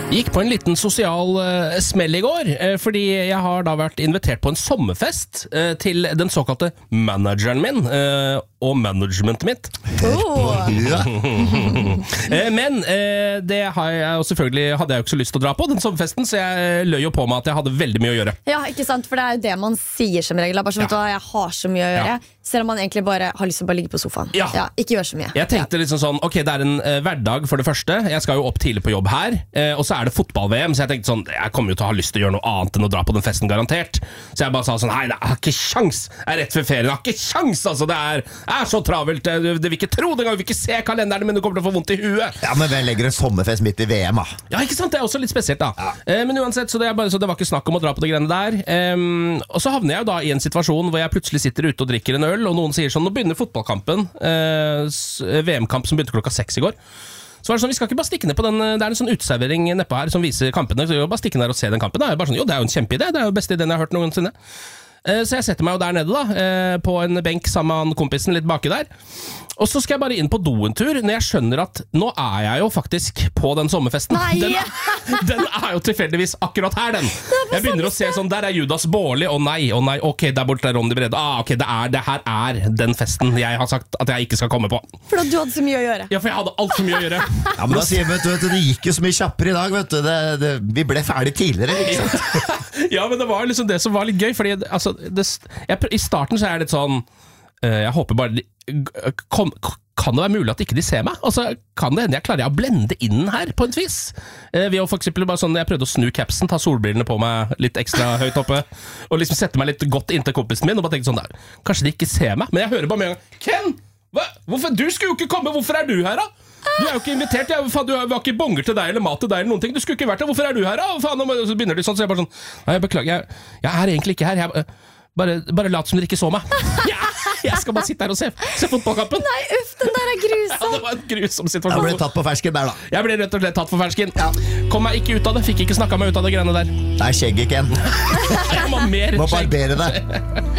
Gikk på en liten sosial smell I går, fordi jeg har da vært invitert på en sommerfest til den såkalte manageren min og managementet mitt. Men det har jeg jo selvfølgelig, hadde jeg jo ikke så lyst til å dra på den sommerfesten, så jeg løy jo på meg at jeg hadde veldig mye å gjøre. Ja, ikke sant, for det jo det man sier som regel. Bare sånn, vet du hva, jeg har så mye å gjøre, selv om man egentlig bare har lyst til å bare ligge på sofaen. Ikke gjøre så mye. Jeg tenkte liksom sånn, ok, det en hverdag for det første. Jeg skal jo opp tidlig på jobb her, og så det fotball-VM, så jeg tenkte sånn, jeg kommer jo til å ha lyst til å gjøre noe annet enn å dra på den festen, garantert. Så jeg bare sa sånn, nei, det har ikke sjans. Jeg rett før ferien, det har ikke sjans, altså. Det så travelt. Det vil ikke tro det engang, vi vil ikke se kalenderen, men du kommer til å få vondt I huet. Ja, men vel legger en sommerfest midt I VM, da. Ja, ikke sant? Det også litt spesielt, da. Men uansett, så det var ikke snakk om å dra på de greiene der. Og så havner jeg jo da I en situasjon hvor jeg plutselig sitter ute og drikker en øl, og noen sier sånn, nå begynner fotballkampen, VM-kamp som begynte 6:00 I går. Så det sånn, vi skal ikke bare stikke ned på den. Det en sånn uteservering nedpå her som viser kampene. Så vi bare stikke ned og se den kampen. Det jo bare sånn, jo, det jo en kjempeidé. Det jo beste ideen jeg har hørt noensinne. Så jeg setter meg jo der nede da, på en benk sammen med kompisen litt baki der. Og så skal jeg bare inn på do en tur, når jeg skjønner at nå jeg jo faktisk på den sommerfesten. Den jo tilfeldigvis akkurat her, den. Jeg begynner å se sånn, der Judas Bårli, å nei, ok, der borte Ronny Brede. Ok, det her den festen jeg har sagt at jeg ikke skal komme på. For du hadde så mye å gjøre. Ja, for jeg hadde alt for mye å gjøre. Ja, men da sier vi, vet du, det gikk jo så mye kjappere I dag, vet du. Vi ble ferdig tidligere, ikke sant? Ja, men det var liksom det som var litt gøy, fordi altså, I starten så det litt sånn, jeg håper bare kan det være mulig at ikke de ser meg? Altså, kan det hende jeg klarer å blende inn her på en vis? Vi har for eksempel bare sånn, jeg prøvde å snu capsen, ta solbrillene på meg litt ekstra høyt oppe, og liksom sette meg litt godt inntil kompisen min, og bare tenke sånn der, kanskje de ikke ser meg? Men jeg hører bare med en gang, Ken, hvorfor? Du skulle jo ikke komme, hvorfor du her da? Du jo ikke invitert, du har ikke bonger til deg eller mat til deg eller noen ting, du skulle ikke vært her, hvorfor du her da? Faen, og så begynner de sånn, så jeg bare sånn, nei, jeg beklager, jeg egentlig ikke her, bare lat som dere ikke så meg. Jeg skal bare sitte her og se fotballkampen. Nei, uff, den der grusom. Ja, det var en grusom situasjon. Jeg ble tatt på fersken der da. Jeg ble rett og slett tatt på fersken. Kom meg ikke ut av det, fikk ikke snakket meg ut av det greiene der. Nei, skjegget, Ken. Jeg må mer Må barbere deg.